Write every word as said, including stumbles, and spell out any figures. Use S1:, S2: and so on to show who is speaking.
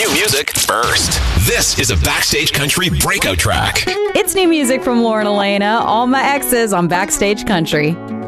S1: New music first. This is a Backstage Country breakout track.
S2: It's new music from Lauren Elena, All My Exes on Backstage Country.